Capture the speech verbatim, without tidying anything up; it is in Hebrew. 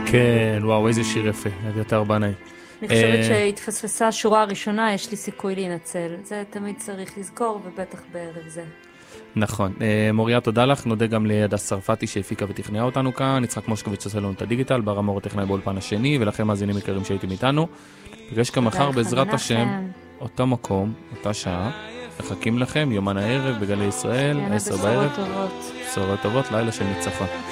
כן, וואו, איזה שיר יפה, אביתר בנאי. אני חושבת שהתפספסה השורה הראשונה, יש לי סיכוי להינצל. זה תמיד צריך לזכור, ובטח בערב זה. נכון. מוריה, תודה לך. נודה גם לידס צרפתי שהפיקה ותכנעה אותנו כאן. יצחק מושקוביץ עושה לנו את הדיגיטל, בר המור הטכנאי באולפן השני, ולכם מאזינים יקרים שהייתם איתנו. פגש כאן מחר בעזרת השם, אותו מקום, אותה שעה. מחכים לכם, יומן הערב בגלי ישראל, עשר בערב. בשורות טובות. בשורות טובות, לילה של ניצחון.